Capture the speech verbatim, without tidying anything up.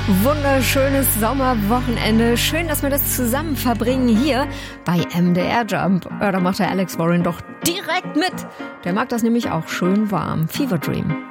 Wunderschönes Sommerwochenende. Schön, dass wir das zusammen verbringen hier bei M D R Jump. Ja, da macht der Alex Warren doch direkt mit. Der mag das nämlich auch schön warm. Fever Dream.